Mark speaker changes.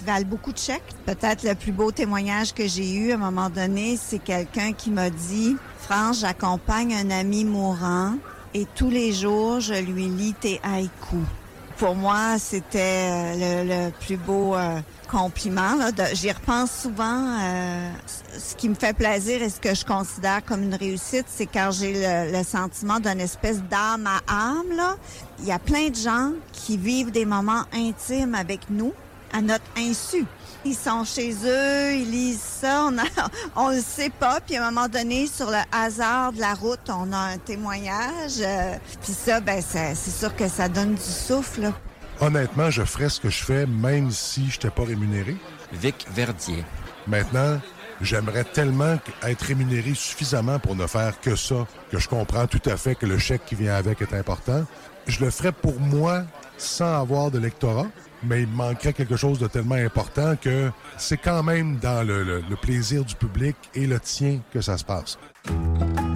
Speaker 1: qui valent beaucoup de chèques. Peut-être le plus beau témoignage que j'ai eu à un moment donné, c'est quelqu'un qui m'a dit « France, j'accompagne un ami mourant et tous les jours, je lui lis tes haïkus. » Pour moi, c'était le plus beau compliment. Là. J'y repense souvent. Ce qui me fait plaisir et ce que je considère comme une réussite, c'est quand j'ai le sentiment d'une espèce d'âme à âme. Là. Il y a plein de gens qui vivent des moments intimes avec nous à notre insu. Ils sont chez eux, ils lisent ça, on le sait pas. Puis à un moment donné, sur le hasard de la route, on a un témoignage. Puis ça, c'est sûr que ça donne du souffle. Là.
Speaker 2: Honnêtement, je ferais ce que je fais, même si je n'étais pas rémunéré.
Speaker 3: Vic Verdier.
Speaker 2: Maintenant, j'aimerais tellement être rémunéré suffisamment pour ne faire que ça, que je comprends tout à fait que le chèque qui vient avec est important. Je le ferais pour moi sans avoir de lectorat. Mais il me manquerait quelque chose de tellement important que c'est quand même dans le plaisir du public et le tien que ça se passe.